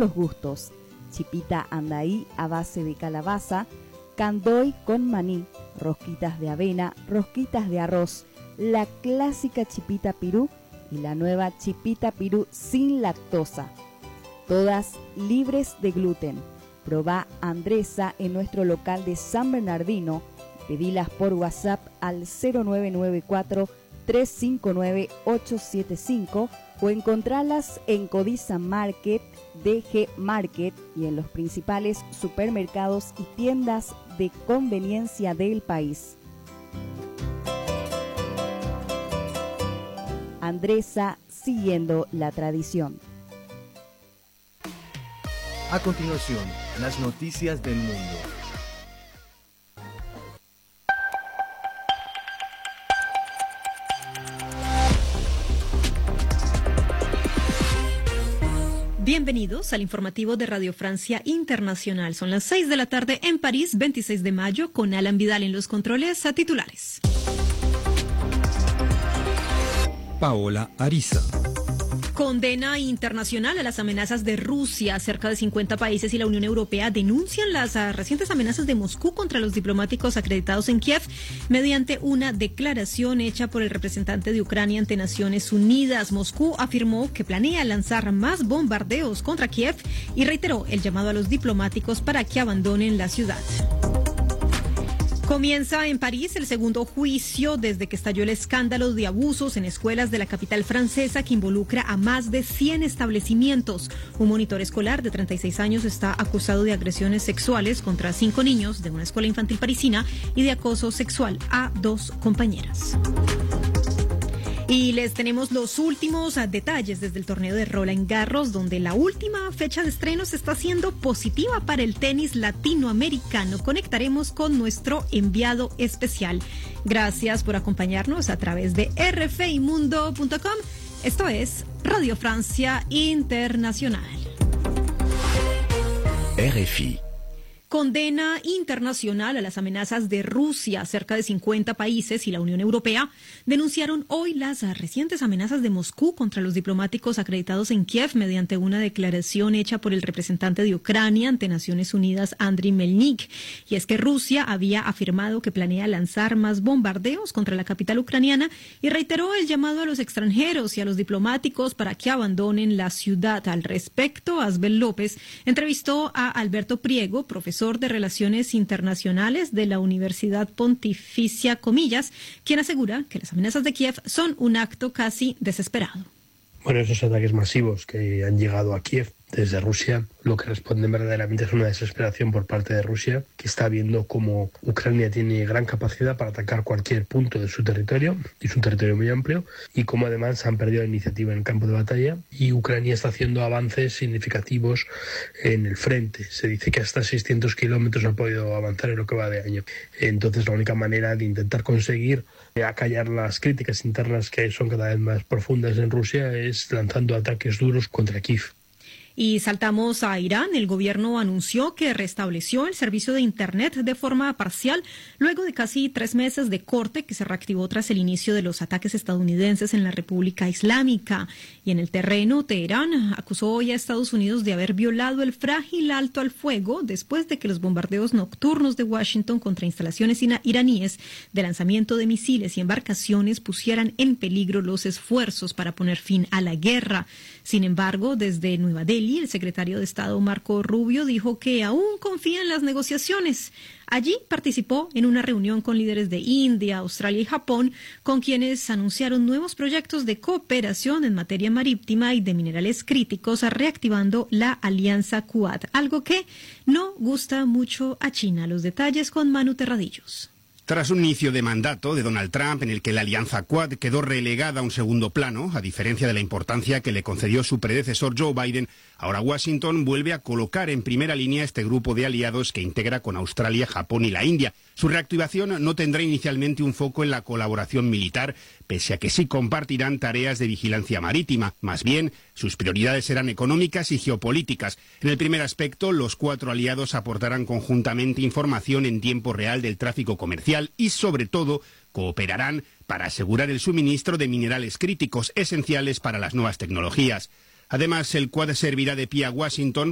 los gustos. Chipita andaí a base de calabaza, candoy con maní, rosquitas de avena, rosquitas de arroz, la clásica chipita pirú y la nueva chipita pirú sin lactosa. Todas libres de gluten. Probá Andresa en nuestro local de San Bernardino. Pedilas por WhatsApp al 0994-359-875 o encontralas en Codiza Market, DG Market y en los principales supermercados y tiendas de conveniencia del país. Andresa, siguiendo la tradición. A continuación, las noticias del mundo. Bienvenidos al informativo de Radio Francia Internacional. Son las 6 de la tarde en París, 26 de mayo, con Alan Vidal en los controles. A titulares. Paola Ariza. Condena internacional a las amenazas de Rusia. Cerca de 50 países y la Unión Europea denuncian las recientes amenazas de Moscú contra los diplomáticos acreditados en Kiev mediante una declaración hecha por el representante de Ucrania ante Naciones Unidas. Moscú afirmó que planea lanzar más bombardeos contra Kiev y reiteró el llamado a los diplomáticos para que abandonen la ciudad. Comienza en París el segundo juicio desde que estalló el escándalo de abusos en escuelas de la capital francesa que involucra a más de 100 establecimientos. Un monitor escolar de 36 años está acusado de agresiones sexuales contra 5 niños de una escuela infantil parisina y de acoso sexual a 2 compañeras. Y les tenemos los últimos detalles desde el torneo de Roland Garros, donde la última fecha de estrenos está siendo positiva para el tenis latinoamericano. Conectaremos con nuestro enviado especial. Gracias por acompañarnos a través de rfimundo.com. Esto es Radio Francia Internacional. RFI. Condena internacional a las amenazas de Rusia. Cerca de 50 países y la Unión Europea denunciaron hoy las recientes amenazas de Moscú contra los diplomáticos acreditados en Kiev mediante una declaración hecha por el representante de Ucrania ante Naciones Unidas, Andriy Melnik. Y es que Rusia había afirmado que planea lanzar más bombardeos contra la capital ucraniana y reiteró el llamado a los extranjeros y a los diplomáticos para que abandonen la ciudad. Al respecto, Asbel López entrevistó a Alberto Priego, profesor de Relaciones Internacionales de la Universidad Pontificia Comillas, quien asegura que las amenazas de Kiev son un acto casi desesperado. Bueno, esos ataques masivos que han llegado a Kiev desde Rusia, lo que responden verdaderamente es una desesperación por parte de Rusia, que está viendo cómo Ucrania tiene gran capacidad para atacar cualquier punto de su territorio, y es un territorio muy amplio, y cómo además han perdido la iniciativa en el campo de batalla, y Ucrania está haciendo avances significativos en el frente. Se dice que hasta 600 kilómetros ha podido avanzar en lo que va de año. Entonces la única manera de intentar conseguir acallar las críticas internas que son cada vez más profundas en Rusia es lanzando ataques duros contra Kiev. Y saltamos a Irán. El gobierno anunció que restableció el servicio de Internet de forma parcial luego de casi 3 meses de corte que se reactivó tras el inicio de los ataques estadounidenses en la República Islámica. Y en el terreno, Teherán acusó hoy a Estados Unidos de haber violado el frágil alto al fuego después de que los bombardeos nocturnos de Washington contra instalaciones iraníes de lanzamiento de misiles y embarcaciones pusieran en peligro los esfuerzos para poner fin a la guerra. Sin embargo, desde Nueva Delhi, el secretario de Estado Marco Rubio dijo que aún confía en las negociaciones. Allí participó en una reunión con líderes de India, Australia y Japón, con quienes anunciaron nuevos proyectos de cooperación en materia marítima y de minerales críticos, reactivando la alianza Quad, algo que no gusta mucho a China. Los detalles con Manu Terradillos. Tras un inicio de mandato de Donald Trump en el que la alianza Quad quedó relegada a un segundo plano, a diferencia de la importancia que le concedió su predecesor Joe Biden, ahora Washington vuelve a colocar en primera línea este grupo de aliados que integra con Australia, Japón y la India. Su reactivación no tendrá inicialmente un foco en la colaboración militar, pese a que sí compartirán tareas de vigilancia marítima. Más bien, sus prioridades serán económicas y geopolíticas. En el primer aspecto, los 4 aliados aportarán conjuntamente información en tiempo real del tráfico comercial y, sobre todo, cooperarán para asegurar el suministro de minerales críticos esenciales para las nuevas tecnologías. Además, el Quad servirá de pie a Washington